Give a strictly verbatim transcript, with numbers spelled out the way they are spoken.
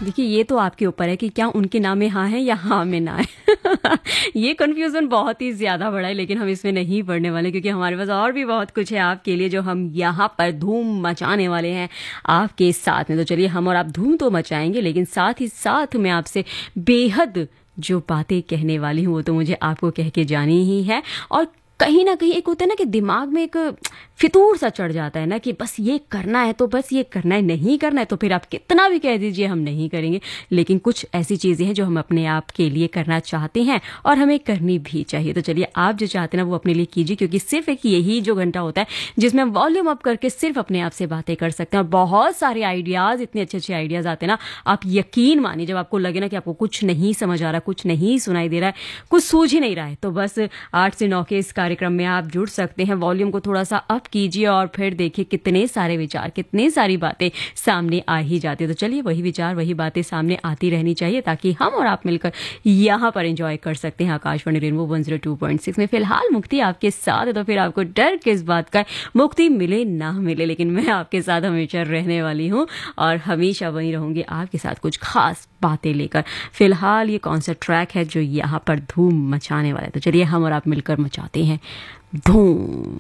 देखिए ये तो आपके ऊपर है कि क्या उनके नाम में हाँ है या हाँ में ना है। ये कन्फ्यूज़न बहुत ही ज़्यादा बड़ा है, लेकिन हम इसमें नहीं पड़ने वाले क्योंकि हमारे पास और भी बहुत कुछ है आपके लिए जो हम यहाँ पर धूम मचाने वाले हैं आपके साथ में। तो चलिए हम और आप धूम तो मचाएंगे, लेकिन साथ ही साथ मैं आपसे बेहद जो बातें कहने वाली हूँ वो तो मुझे आपको कह के जानी ही है। और कहीं ना कहीं एक होता है ना कि दिमाग में एक फितूर सा चढ़ जाता है ना कि बस ये करना है तो बस ये करना है, नहीं करना है तो फिर आप कितना भी कह दीजिए हम नहीं करेंगे। लेकिन कुछ ऐसी चीज़ें हैं जो हम अपने आप के लिए करना चाहते हैं और हमें करनी भी चाहिए। तो चलिए आप जो चाहते हैं ना वो अपने लिए कीजिए, क्योंकि सिर्फ एक यही जो घंटा होता है जिसमें वॉल्यूम अप करके सिर्फ अपने आप से बातें कर सकते हैं। और बहुत सारे आइडियाज़, इतने अच्छे अच्छे आइडियाज़ आते हैं ना, आप यकीन मानिए जब आपको लगे ना कि आपको कुछ नहीं समझ आ रहा, कुछ नहीं सुनाई दे रहा है, कुछ सूझ ही नहीं रहा है, तो बस आठ से नौ के इस कार्यक्रम में आप जुड़ सकते हैं। वॉल्यूम को थोड़ा सा अप कीजिए और फिर देखिए कितने सारे विचार, कितनी सारी बातें सामने आ ही जाती है। तो चलिए वही विचार, वही बातें सामने आती रहनी चाहिए ताकि हम और आप मिलकर यहाँ पर एंजॉय कर सकते हैं Akashvani rainbow one zero two point six में। फिलहाल मुक्ति आपके साथ है, तो फिर आपको डर किस बात का, मुक्ति मिले ना मिले, लेकिन मैं आपके साथ हमेशा रहने वाली हूँ और हमेशा वहीं रहूंगी आपके साथ कुछ खास बातें लेकर। फिलहाल ये कौन सा ट्रैक है जो यहाँ पर धूम मचाने वाला है, तो चलिए हम और आप मिलकर मचाते हैं धूम।